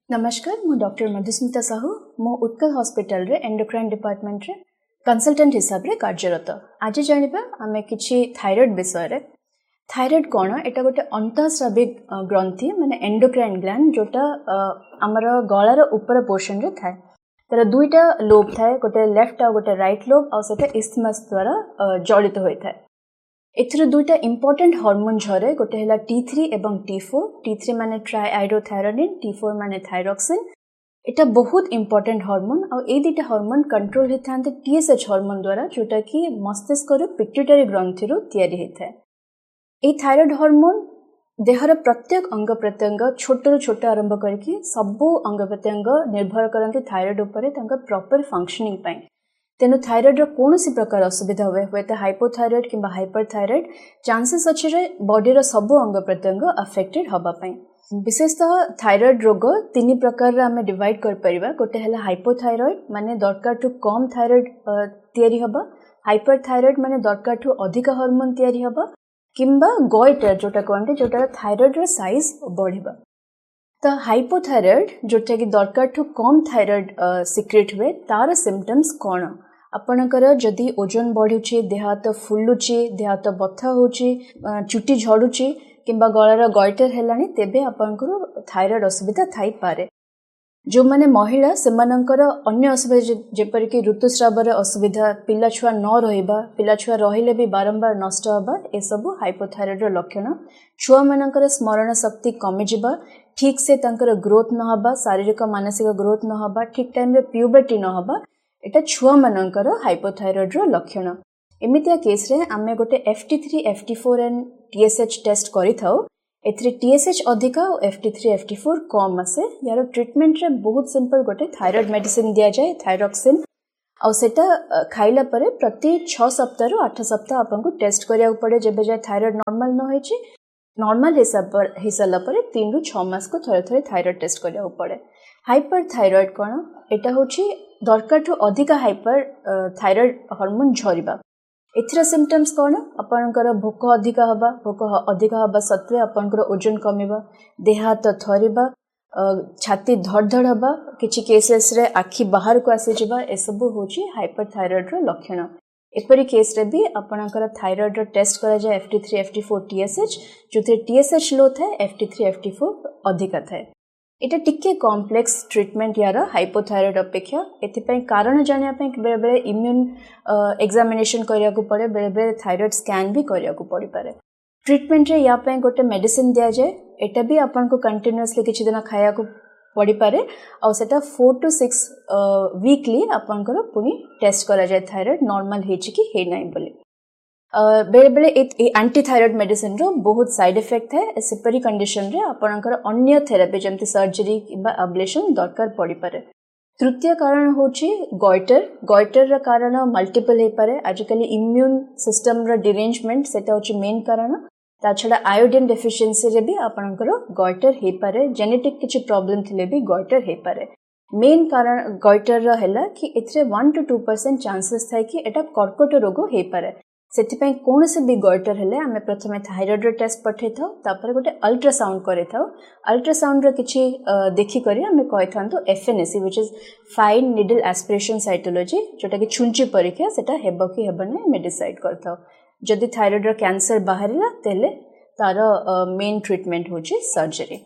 नमस्कार मु डॉक्टर मधुस्मिता साहू मो उत्कल हॉस्पिटल रे एंडोक्राइन डिपार्टमेंट रे कंसल्टेंट हिसाब रे कार्यरत। आज जानिबा आमे किछि थायराइड विषय रे। थायराइड कोन एटा गोटे अंतःस्राविक ग्रंथि माने एंडोक्राइन ग्लैंड जोटा हमर गळार ऊपर पोर्शन रे थाए। तर दुईटा लोब थाए, गोटे लेफ्ट आ गोटे राइट लोब आ सेटा इस्थमस द्वारा जड़ित होय थाए। एथरे दुईटा इंपोर्टेंट हार्मोन झरे, गोटे हैला T3 एवं T4। T3 माने ट्राइआइडोथायरोनिन, T4 माने थायरॉक्सिन। एटा बहुत इंपोर्टेंट हार्मोन आ ए दुईटा हार्मोन कंट्रोल हेथांते TSH हार्मोन द्वारा, जोटा कि मस्तिष्क रो पिट्यूटरी ग्रंथि रो तयारी हेथाय। ए थायराइड हार्मोन देहर प्रत्येक अंग प्रत्यंग छोट छोट आरंभ करके सबो अंग प्रत्यंग निर्भर करते थायराइड उपरे तांका प्रॉपर फंक्शनिंग पाई। तेनु थायराइड रो कोनोसी प्रकार असुविधा हुए तो हाइपोथायराइड किंबा हाइपरथायराइड चांसेस अछि रे बॉडी रो सबो अंग प्रत्यंग अफेक्टेड हबा पई। विशेषतः थायराइड रोग तीन प्रकार रे हमें डिवाइड कर परिबा। गोटे हैला हाइपोथायराइड माने दरकार टू कम थायराइड तयारी हबा, हाइपरथायराइड माने दरकार टू अधिक हार्मोन तयारी हबा, किंबा गॉइटर जोटा कहते जोटा थायराइड रो साइज बढ़िबा। तो हाइपोथायराइड जोटा कि दरकार टू कम थायराइड सिक्रेट हुए तार सिम्पटम्स कौन? आपणकर जदि ओजन बढ़ुची, देह हाथ फुलुची, देह हाथ बथा होची, चुटी झड़ुची किंबा गଳାର गॉइटर हेलानी, तेबे आपणकर थायराइड असुविधा थाई पारे। जो माने महिला सेमानंकर अन्य असुविधा जेपर कि ऋतुस्रावर असुविधा, पिला छुआ न रहिबा, पिला छुआ रहिले भी बारंबार नष्ट हबा, ए सब हाइपोथायराइड रो लक्षण। छुआ मानकर स्मरण शक्ति कमी जिबा, ठीक से तांकर ग्रोथ न हबा, शारीरिक मानसिक ग्रोथ न हबा, ठीक टाइम रे प्यूबर्टी न हबा, एटा छुआ मानकर हाइपोथायराइड रो लक्षण। एमितिया केस रे आमे गोटे FT3, FT4 and TSH test करि थाउ। एथरे TSH अधिका और FT3, FT4 कम आसे। यार ट्रीटमेंट रे बहुत सिंपल, गोटे थायराइड मेडिसिन दिया जाए थायरॉक्सिन, और सेटा खाइला परे प्रति 6 सप्ताह रु 8 सप्ताह आपनको टेस्ट करिया पड़े। जेबे जाय थायराइड नॉर्मल न होइची, नॉर्मल हिसाब पर 3 रु 6 मास को थरे थरे थायराइड टेस्ट करिया पड़े। हाइपरथायराइड कोन? एटा होची दरकार ठू अधिक हाइपर थायराइड हार्मोन झरिबा। एथरा सिम्पटम्स कोन? आपनकर भोक अधिक हबा, भोक अधिक हबा सत्वे आपनकर ओजन कमिबा, देह हाथ थरिबा, छाती धड़धड़ हबा, किछि केसेस रे आखि बाहर को आसी जिबा, ए सब होची हाइपरथायराइड रो लक्षण। एपरी केस रे भी आपनकर थायराइड रो टेस्ट करा जाय FT3, FT4, TSH, जोथे TSH लो थाए, FT3, FT4 अधिक थाए। एटा टिके कॉम्प्लेक्स ट्रीटमेंट यार हाइपोथायराइड अपेक्षा। एथिपई कारण जानिया पई बेले बेले इम्यून एग्जामिनेशन करिया को पड़े, बेले बेले थायराइड स्कैन भी करिया को पड़ी पारे। ट्रीटमेंट रे या पई गोटे मेडिसिन दिया जाय, एटा भी आपन को कंटीन्यूअसली किछि दिन खाया को पड़ी पारे, और सेटा 4 to 6 वीकली आपन को पुनी टेस्ट करा जाय थायराइड नॉर्मल हेछि कि हे नै बोली। बेले बेले एंटी थायराइड मेडिसिन रो बहुत साइड इफेक्ट है। सेपरी कंडीशन रे आपनकर अन्य थेरेपी जेमति सर्जरी किबा अब्लेशन दरकार पड़ी पारे। तृतीय कारण होची गॉइटर। गॉइटर रा कारण मल्टीपल हे पारे। आजकली इम्यून सिस्टम रा डिरेंजमेंट सेटा होची मेन कारण। ता छडा आयोडीन डेफिशिएंसी रे भी आपनकर गॉइटर हे पारे। जेनेटिक किछि प्रॉब्लम थिले भी गॉइटर हे पारे। मेन कारण गॉइटर रा हैला कि एथरे 1 to 2% चांसेस थाय कि एटा कर्कट रोग हे पारे। सेथिपई कोन से भी गॉइटर हेले आमे प्रथमे थायराइड टेस्ट पठे थाउ, तापर गोटे अल्ट्रासाउंड करे थाउ। अल्ट्रासाउंड रे किछि देखि करी आमे कहि थांतो FNAC which is fine needle aspiration cytology, जोटा कि छुंची परीक्षा सेटा हेबो कि हेबो नै मे डिसाइड करथाउ। जदि थायराइड रो कैंसर बाहरिला तेले तार मेन ट्रीटमेंट होची surgery.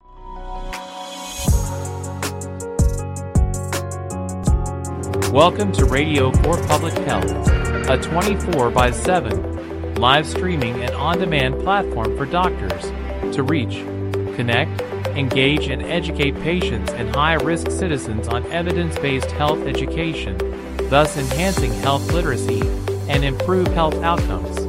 Welcome to Radio for Public Health, a 24/7 live streaming and on-demand platform for doctors to reach, connect, engage, and educate patients and high-risk citizens on evidence-based health education, thus enhancing health literacy and improve health outcomes.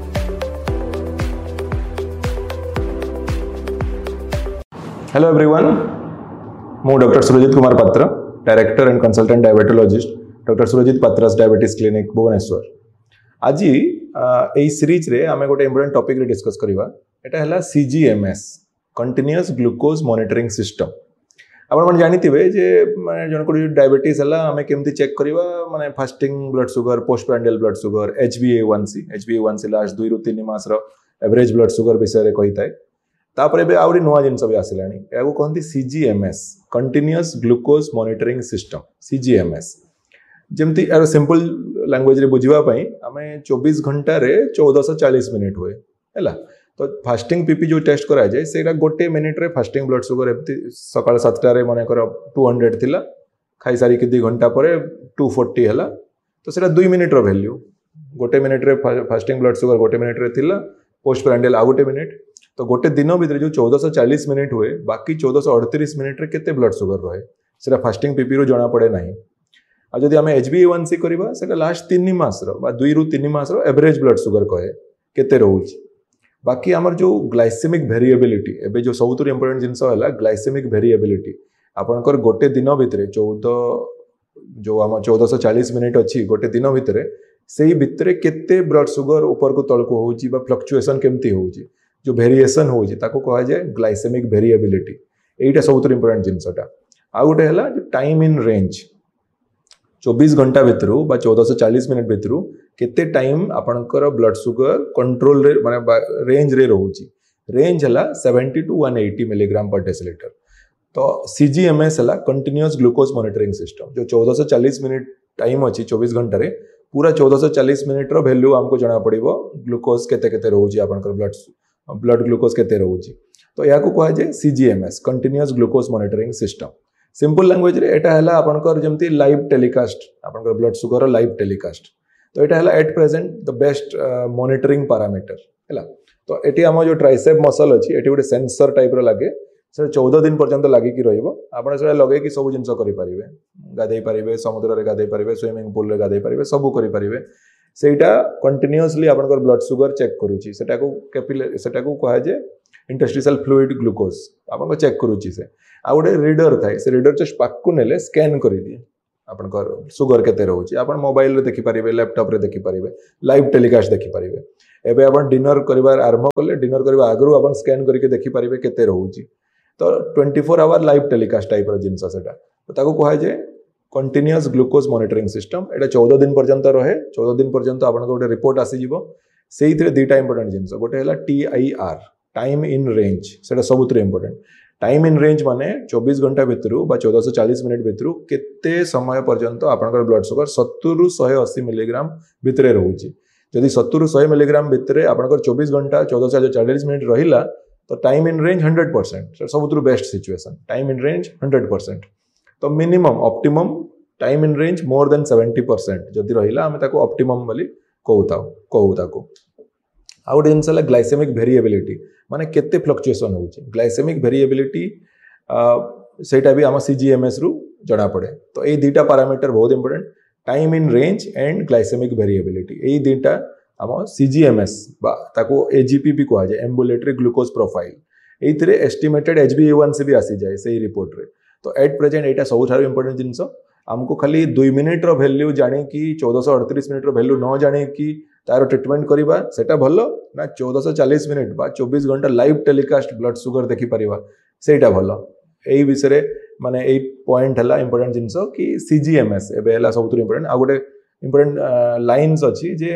Hello everyone, I am Dr. Surajit Kumar Patra, Director and Consultant Diabetologist, Dr. Surajit Patra's Diabetes Clinic, Bhubaneswar. आज এই series रे आमे गोटे important topic रे discuss करिवा। एटा हला CGMS, continuous glucose monitoring system. आपण मन जानिथिबे जे माने जन को डायबिटीज हला आमे केमति चेक करिवा, माने fasting blood sugar, post prandial blood sugar, HbA1c last 2 ରୁ 3 मास रो एवरेज ब्लड शुगर विषय रे कहिताय। तापर एबे आउरी नुआ जिनस भी आसिलानी या कहते CGMS continuous glucose monitoring system CGMS जमती यार सिंपल लैंग्वेज रे बुझिबा पई हमें 24 घंटा रे 1440 मिनिट हुए हैला तो फास्टिंग पीपी जो टेस्ट करा जाए सेटा गोटे मिनिट रे फास्टिंग ब्लड शुगर एमती सकाळ 7टा रे माने कर 200 थिला खाई सारी के 2 घंटा परे 240 हैला तो सेटा 2 मिनिट रो वैल्यू गोटे मिनिट रे फास्टिंग ब्लड शुगर गोटे मिनिट रे थिला पोस्ट प्रांडियल आ गोटे मिनिट तो गोटे दिन भीतर जो 1440 मिनिट हुए बाकी 1438 मिनिट रे केते ब्लड शुगर रहे सेटा फास्टिंग पीपी रो जणा पड़े नाही आ जदि आमे HbA1c करबा सेटा लास्ट 3 मास रो बा 2 रु 3 मास रो एवरेज ब्लड शुगर कहे केते रहउची बाकी हमर जो ग्लाइसेमिक वेरिएबिलिटी एबे जो सबुतुर इंपोर्टेंट जिंस हला ग्लाइसेमिक वेरिएबिलिटी आपनकर गोटे दिन भीतर 14 जो हम 1440 मिनिट अछि गोटे दिन भीतर सेही भितरे केते ब्लड शुगर ऊपर को तळ को होउची बा फ्लक्चुएशन केमती होउची जो वेरिएशन होउची ताको कहा जाय ग्लाइसेमिक वेरिएबिलिटी एटा सबुतुर इंपोर्टेंट जिंसटा आ गोटे हला जो टाइम इन रेंज 24 घंटा भीतर बा 1440 मिनिट भीतर केते टाइम आपनकर ब्लड शुगर कंट्रोल रे माने रेंज रे रहउची रेंज हला 70 टू 180 मिलीग्राम पर डेसिलीटर तो CGMS हला कंटीन्यूअस ग्लूकोज मॉनिटरिंग सिस्टम जो 1440 मिनिट टाइम अछि 24 घंटा रे पूरा 1440 मिनिट रो वैल्यू हमको जाना पड़िबो ग्लूकोज केते केते रहउची आपनकर ब्लड ग्लूकोज केते रहउची तो याको कहा जाय CGMS continuous glucose monitoring system simple language रे एटा हला आपनकर जेमती लाइव टेलीकास्ट आपनकर ब्लड शुगर लाइव टेलीकास्ट तो एटा हला at present the best monitoring parameter हला तो एटी हम जो ट्राइसेप मसल अछि एटी गोटे सेंसर टाइप रो लागे से 14 दिन पर्यंत लागि कि रहइबो आपण से लगे कि सब जिंस करि परिबे गाधै परिबे समुद्र रे गाधै परिबे स्विमिंग पूल रे गाधै परिबे सब करि परिबे सेटा कंटीन्यूअसली आपनकर ब्लड शुगर चेक करूची सेटा को कैपिलरी सेटा को कहा जे इंटरस्टिशियल फ्लूइड ग्लूकोज आपन चेक करूची से आ गोटे रीडर थाए से रीडर जस्ट पाकू नेले स्कैन करि दिए आपनकर शुगर केते रहउची आपन मोबाइल रे देखि परिबे लैपटॉप रे देखि परिबे लाइव टेलीकास्ट देखि परिबे एबे आपन डिनर करिवार आरंभ करले डिनर करबा आगरु आपन स्कैन करके देखि परिबे केते रहउची तो 24 आवर लाइव टेलीकास्ट टाइप रो जिंस सेटा तो ताको कहा जे कंटीन्यूअस ग्लूकोज मॉनिटरिंग सिस्टम एटा 14 दिन पर्यंत रहे 14 दिन पर्यंत आपन गोटे रिपोर्ट आसी जिवो सेही थरे दुटा इंपोर्टेंट जिंस गोटे हला TIR टाइम इन रेंज सेटा सबुतरे इंपोर्टेंट टाइम इन रेंज माने 24 घंटा भीतर बा 1440 मिनिट भीतर केते समय पर्यंत आपनकर ब्लड शुगर 70 रु 180 मिलीग्राम भीतर रहउची जदि 70 रु 100 मिलीग्राम भीतर आपनकर 24 घंटा 1440 मिनिट रहिला तो time in range 100% सबुतरु best situation time in range 100% तो minimum optimum time in range more than 70% जदि रहिला हम ताको ऑप्टिमम बोली कहू ताको आ गोटे जिनस ग्लाइसेमिक वेरिएबिलिटी माने केते फ्लक्चुएशन होउची ग्लाइसेमिक वेरिएबिलिटी सेटा भी हम CGMS रु जणा पड़े तो ए दुटा पैरामीटर बहुत important time in range and glycaemic variability ए दुटा हम CGMS बा ताको AGP भी कहा जाए एम्बुलेटरी ग्लूकोज प्रोफाइल एथिरे एस्टिमेटेड HbA1c भी आसी जाए सही रिपोर्ट रे तो एट प्रेजेंट एटा सब थारो इंपोर्टेंट जिंस हमको खाली 2 मिनिट रो वैल्यू जाने की 1438 मिनिट रो वैल्यू न जाने की तारो ट्रीटमेंट करबा सेटा भलो ना 1440 मिनिट बा 24 घंटा लाइव टेलीकास्ट ब्लड शुगर देखि परिबा सेटा भलो एई विषय माने एई पॉइंट हला इंपोर्टेंट जिंस कि CGMS एबे हला सबुतु इंपोर्टेंट आ गोटे इंपोर्टेंट लाइन्स अछि जे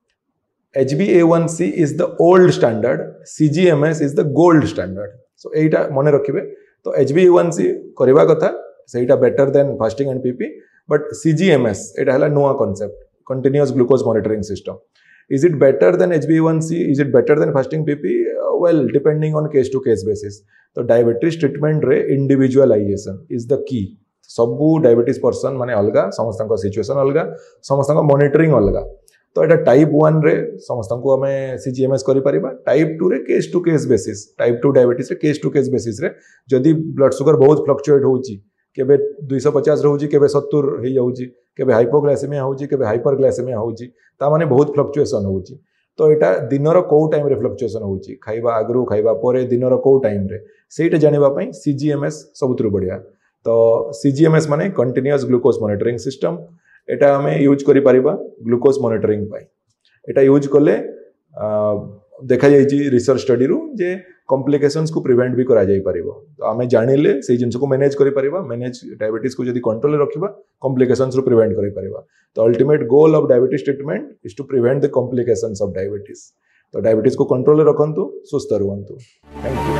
HbA1c is the old standard, CGMS is the gold standard. So एटा मने रखिबे तो HbA1c करबा कथा सेटा better than fasting and PP but CGMS एटा हला नुवा concept continuous glucose monitoring system is it better than HbA1c is it better than fasting PP well depending on case to case basis तो diabetes treatment रे individualisation is the key सबु diabetes person माने अलगा समस्तक situation अलगा समस्तक monitoring अलगा तो एटा type 1 रे समस्त को हमें CGMS करि परिबा टाइप 2 रे case to case basis type 2 diabetes रे केस टू केस बेसिस रे जदी ब्लड शुगर बहुत फ्लक्चुएट होउची केबे 250 रहउची केबे 70 हे जाउची केबे हाइपोग्लाइसेमिया होउची केबे हाइपरग्लाइसेमिया होउची ता माने बहुत फ्लक्चुएशन होउची तो एटा दिनर को टाइम रे फ्लक्चुएशन होउची खाइबा आगरु खाइबा परे दिनर को टाइम रे सेटा जानिबा पई CGMS सबुतरु बढ़िया तो CGMS माने कंटीन्यूअस ग्लूकोज मॉनिटरिंग सिस्टम एटा हमें यूज करि परिबा ग्लूकोज मॉनिटरिंग पाई एटा यूज करले देखा जाइछि रिसर्च स्टडी रु जे कॉम्प्लिकेशंस को प्रिवेंट भी करा जाई परिबो तो हमें जानिले से जिंस को मैनेज करि परिबा मैनेज डायबिटीज को जदी कंट्रोल रे रखिबा कॉम्प्लिकेशंस रु प्रिवेंट करि परिबा तो ultimate goal of diabetes treatment is to prevent the complications of diabetes तो डायबिटीज को control रखंतु, सुस्थ रुहंतु। Thank you.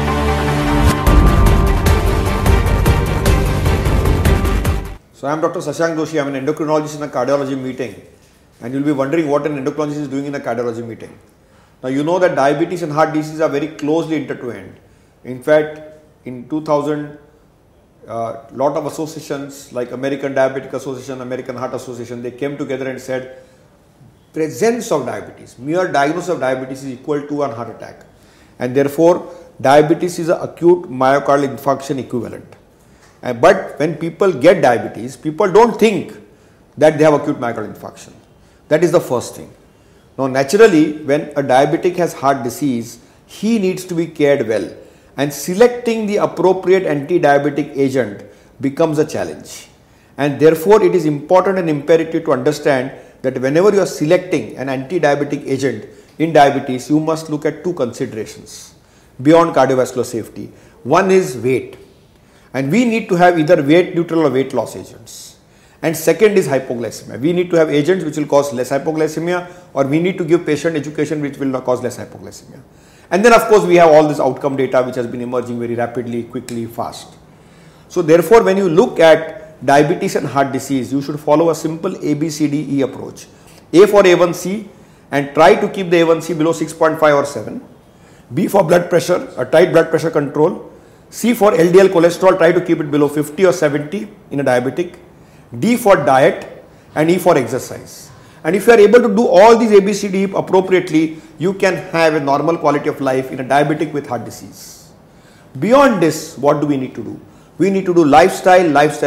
So I am Dr. Shashank Doshi. I am an endocrinologist in a cardiology meeting, and you will be wondering what an endocrinologist is doing in a cardiology meeting. Now you know that diabetes and heart disease are very closely intertwined. In fact, in 2000, lot of associations like American Diabetic Association, American Heart Association, they came together and said presence of diabetes, mere diagnosis of diabetes is equal to a heart attack, and therefore diabetes is an acute myocardial infarction equivalent. But when people get diabetes, people don't think that they have acute myocardial infarction. That is the first thing. Now naturally, when a diabetic has heart disease, he needs to be cared well, and selecting the appropriate anti-diabetic agent becomes a challenge. And therefore it is important and imperative to understand that whenever you are selecting an anti-diabetic agent in diabetes, you must look at two considerations beyond cardiovascular safety. One is weight, and we need to have either weight neutral or weight loss agents. And second is hypoglycemia. We need to have agents which will cause less hypoglycemia, or we need to give patient education which will not cause less hypoglycemia. And then of course we have all this outcome data which has been emerging very rapidly, quickly, fast. So therefore when you look at diabetes and heart disease, you should follow a simple ABCDE approach. A for A1C, and try to keep the A1C below 6.5 or 7. B for blood pressure, a tight blood pressure control. C for LDL cholesterol, try to keep it below 50 or 70 in a diabetic. D for diet, and E for exercise. And if you are able to do all these ABCD appropriately, you can have a normal quality of life in a diabetic with heart disease. Beyond this, what do we need to do? We need to do lifestyle.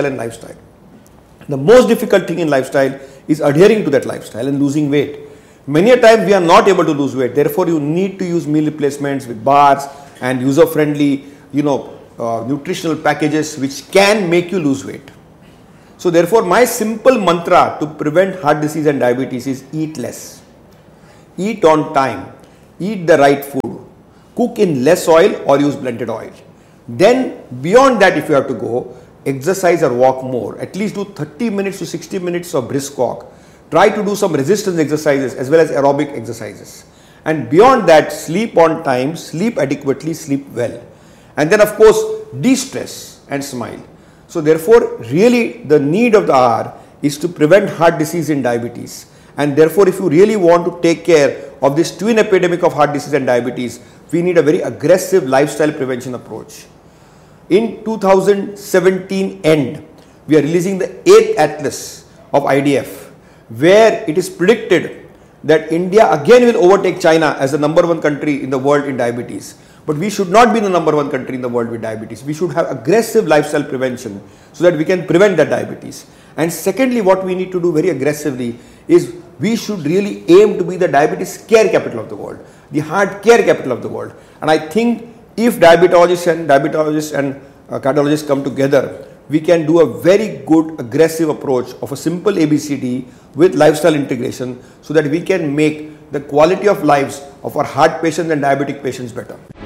The most difficult thing in lifestyle is adhering to that lifestyle and losing weight. Many a time we are not able to lose weight. Therefore, you need to use meal replacements with bars and user-friendly, nutritional packages which can make you lose weight. So therefore, my simple mantra to prevent heart disease and diabetes is eat less, eat on time, eat the right food, cook in less oil or use blended oil. Then beyond that, if you have to go, exercise or walk more. At least do 30 minutes to 60 minutes of brisk walk. Try to do some resistance exercises as well as aerobic exercises. And beyond that, sleep on time, sleep adequately, sleep well. And then of course, de-stress and smile. So therefore, really the need of the hour is to prevent heart disease and diabetes. And therefore, if you really want to take care of this twin epidemic of heart disease and diabetes, we need a very aggressive lifestyle prevention approach. In 2017 end, we are releasing the 8th Atlas of IDF, where it is predicted that India again will overtake China as the #1 country in the world in diabetes. But we should not be the #1 country in the world with diabetes. We should have aggressive lifestyle prevention so that we can prevent that diabetes. And secondly, what we need to do very aggressively is we should really aim to be the diabetes care capital of the world, the heart care capital of the world. And I think if diabetologists and cardiologists come together, we can do a very good aggressive approach of a simple ABCD with lifestyle integration so that we can make the quality of lives of our heart patients and diabetic patients better.